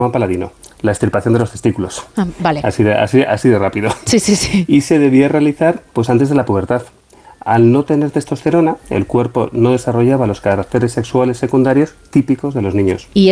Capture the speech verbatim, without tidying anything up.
paladino, la extirpación de los testículos. Ah, vale. Así de, así, así de rápido. Sí, sí, sí. Y se debía realizar pues antes de la pubertad. Al no tener testosterona, el cuerpo no desarrollaba los caracteres sexuales secundarios típicos de los niños. Y